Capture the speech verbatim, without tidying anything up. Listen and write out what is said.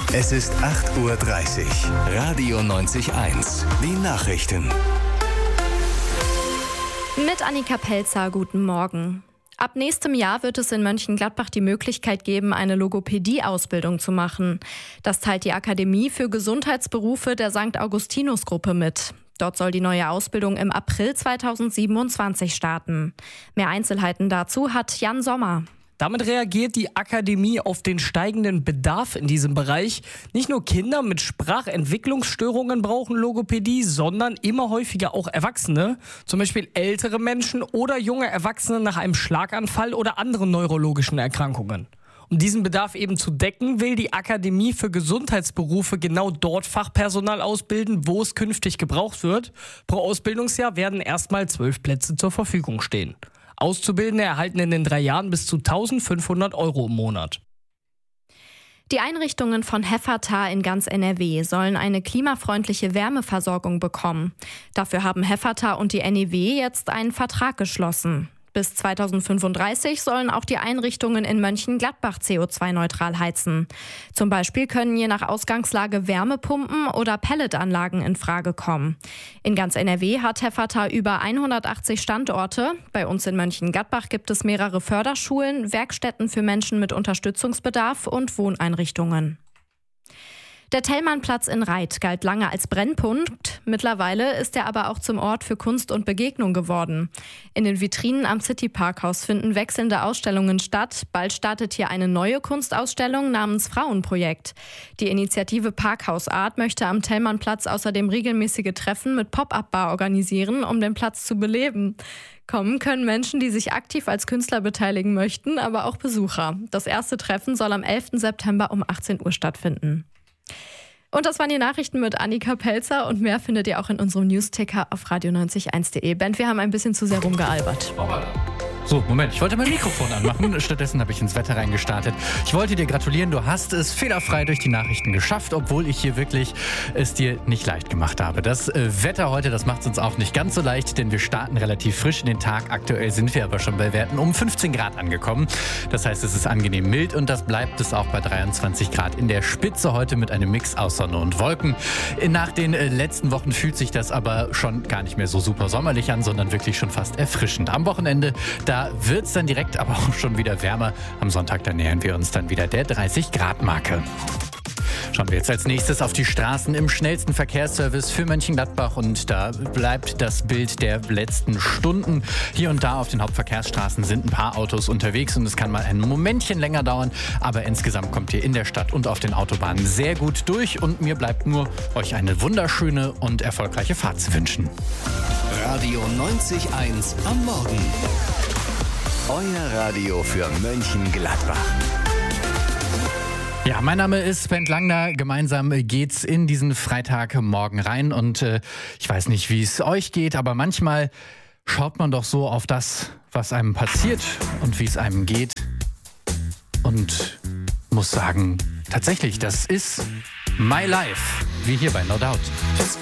Es ist acht Uhr dreißig. Radio neunzig eins. Die Nachrichten. Mit Annika Pelzer, guten Morgen. Ab nächstem Jahr wird es in Mönchengladbach die Möglichkeit geben, eine Logopädie-Ausbildung zu machen. Das teilt die Akademie für Gesundheitsberufe der Sankt Augustinus-Gruppe mit. Dort soll die neue Ausbildung im April zweitausendsiebenundzwanzig starten. Mehr Einzelheiten dazu hat Jan Sommer. Damit reagiert die Akademie auf den steigenden Bedarf in diesem Bereich. Nicht nur Kinder mit Sprachentwicklungsstörungen brauchen Logopädie, sondern immer häufiger auch Erwachsene. Zum Beispiel ältere Menschen oder junge Erwachsene nach einem Schlaganfall oder anderen neurologischen Erkrankungen. Um diesen Bedarf eben zu decken, will die Akademie für Gesundheitsberufe genau dort Fachpersonal ausbilden, wo es künftig gebraucht wird. Pro Ausbildungsjahr werden erstmal zwölf Plätze zur Verfügung stehen. Auszubildende erhalten in den drei Jahren bis zu eintausendfünfhundert Euro im Monat. Die Einrichtungen von Heffertar in ganz N R W sollen eine klimafreundliche Wärmeversorgung bekommen. Dafür haben Heffertar und die N E W jetzt einen Vertrag geschlossen. Bis zweitausendfünfunddreißig sollen auch die Einrichtungen in Mönchengladbach C O zwei neutral heizen. Zum Beispiel können je nach Ausgangslage Wärmepumpen oder Pelletanlagen in Frage kommen. In ganz N R W hat Heffertar über hundertachtzig Standorte. Bei uns in Mönchengladbach gibt es mehrere Förderschulen, Werkstätten für Menschen mit Unterstützungsbedarf und Wohneinrichtungen. Der Thälmannplatz in Reit galt lange als Brennpunkt. Mittlerweile ist er aber auch zum Ort für Kunst und Begegnung geworden. In den Vitrinen am City-Parkhaus finden wechselnde Ausstellungen statt. Bald startet hier eine neue Kunstausstellung namens Frauenprojekt. Die Initiative Parkhausart möchte am Thälmannplatz außerdem regelmäßige Treffen mit Pop-up-Bar organisieren, um den Platz zu beleben. Kommen können Menschen, die sich aktiv als Künstler beteiligen möchten, aber auch Besucher. Das erste Treffen soll am elften September um achtzehn Uhr stattfinden. Und das waren die Nachrichten mit Annika Pelzer und mehr findet ihr auch in unserem Newsticker auf radio neunzig Komma eins punkt de. Ben, wir haben ein bisschen zu sehr rumgealbert. So, Moment, ich wollte mein Mikrofon anmachen, stattdessen habe ich ins Wetter reingestartet. Ich wollte dir gratulieren, du hast es fehlerfrei durch die Nachrichten geschafft, obwohl ich hier wirklich es dir nicht leicht gemacht habe. Das äh, Wetter heute, das macht es uns auch nicht ganz so leicht, denn wir starten relativ frisch in den Tag. Aktuell sind wir aber schon bei Werten um fünfzehn Grad angekommen. Das heißt, es ist angenehm mild und das bleibt es auch bei dreiundzwanzig Grad in der Spitze heute mit einem Mix aus Sonne und Wolken. Nach den äh, letzten Wochen fühlt sich das aber schon gar nicht mehr so super sommerlich an, sondern wirklich schon fast erfrischend. Am Wochenende, da wird es dann direkt aber auch schon wieder wärmer. Am Sonntag, da nähern wir uns dann wieder der dreißig Grad Marke. Schauen wir jetzt als nächstes auf die Straßen im schnellsten Verkehrsservice für Mönchengladbach und da bleibt das Bild der letzten Stunden. Hier und da auf den Hauptverkehrsstraßen sind ein paar Autos unterwegs und es kann mal ein Momentchen länger dauern, aber insgesamt kommt ihr in der Stadt und auf den Autobahnen sehr gut durch und mir bleibt nur, euch eine wunderschöne und erfolgreiche Fahrt zu wünschen. Radio neunzig Komma eins am Morgen. Euer Radio für Mönchengladbach. Ja, mein Name ist Ben Langner. Gemeinsam geht's in diesen Freitagmorgen rein und äh, ich weiß nicht, wie es euch geht, aber manchmal schaut man doch so auf das, was einem passiert und wie es einem geht und muss sagen, tatsächlich, das ist my life, wie hier bei No Doubt.